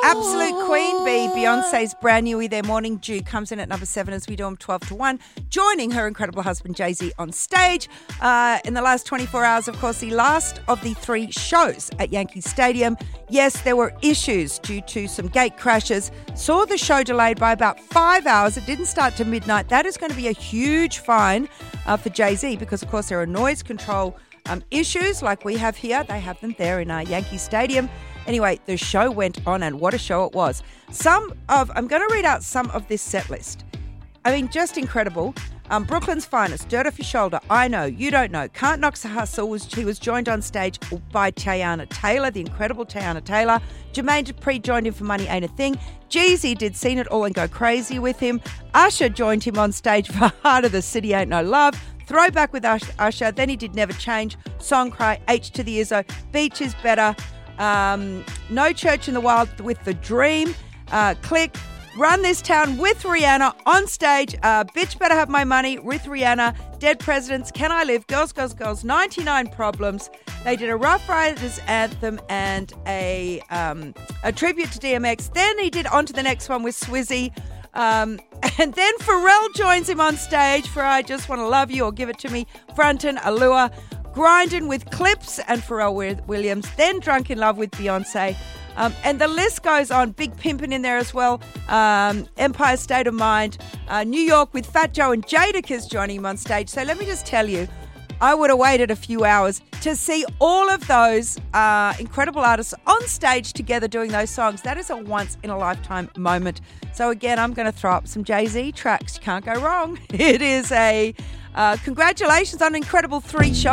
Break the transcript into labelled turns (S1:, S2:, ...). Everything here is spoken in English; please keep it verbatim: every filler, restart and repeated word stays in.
S1: Absolute Queen Bee, Beyonce's brand new Their Morning Dew comes in at number seven as we do them twelve to one, joining her incredible husband Jay-Z on stage. Uh, in the last twenty-four hours, of course, the last of the three shows at Yankee Stadium. Yes, there were issues due to some gate crashes. Saw the show delayed by about five hours. It didn't start to midnight. That is going to be a huge fine uh, for Jay-Z because, of course, there are noise control um, issues like we have here. They have them there in uh, Yankee Stadium. Anyway, the show went on, and what a show it was. Some of, I'm going to read out some of this set list. I mean, just incredible. Um, Brooklyn's Finest, Dirt Off Your Shoulder, I Know, You Don't Know, Can't Knock the Hustle. Was, he was joined on stage by Teyana Taylor, the incredible Teyana Taylor. Jermaine Dupri joined him for Money Ain't a Thing. Jeezy did Seen It All and Go Crazy with him. Usher joined him on stage for Heart of the City Ain't No Love. Throwback with Usher. Then he did Never Change, Song Cry, H to the Izzo, Beach is Better. Um, No Church in the Wild with The Dream, uh, Click, Run This Town with Rihanna on stage, uh, Bitch Better Have My Money with Rihanna, Dead Presidents, Can I Live, Girls, Girls, Girls, ninety-nine Problems. They did a Rough Riders anthem and a um, a tribute to D M X. Then he did on to the next one with Swizzy. Um, and then Pharrell joins him on stage for I Just Want to Love You or Give It to Me, Frontin', Allure. Grinding with Clips and Pharrell Williams, then Drunk in Love with Beyonce. Um, and the list goes on. Big Pimpin' in there as well. Um, Empire State of Mind. Uh, New York with Fat Joe and Jadakiss joining him on stage. So let me just tell you, I would have waited a few hours to see all of those uh, incredible artists on stage together doing those songs. That is a once-in-a-lifetime moment. So again, I'm going to throw up some Jay-Z tracks. You can't go wrong. It is a uh, congratulations on an incredible three shows.